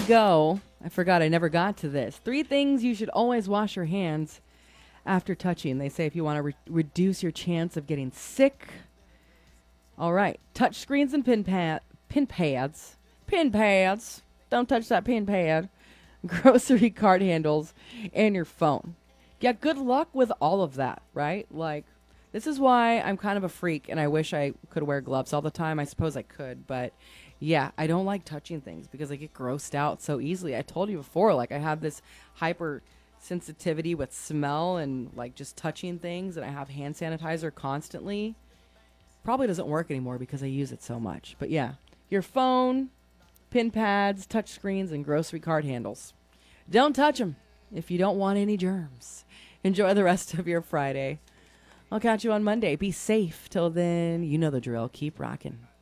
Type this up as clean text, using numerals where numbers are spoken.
go. I forgot I never got to this. 3 things you should always wash your hands after touching. They say if you want to reduce your chance of getting sick. All right. Touch screens and pin pads. Pin pads. Don't touch that pin pad. Grocery cart handles and your phone. Yeah, good luck with all of that, right? Like, this is why I'm kind of a freak and I wish I could wear gloves all the time. I suppose I could, but yeah, I don't like touching things because I get grossed out so easily. I told you before, like, I have this hyper sensitivity with smell and like just touching things, and I have hand sanitizer constantly. Probably doesn't work anymore because I use it so much. But yeah, your phone, pin pads, touch screens, and grocery cart handles. Don't touch them if you don't want any germs. Enjoy the rest of your Friday. I'll catch you on Monday. Be safe. Till then, you know the drill. Keep rocking.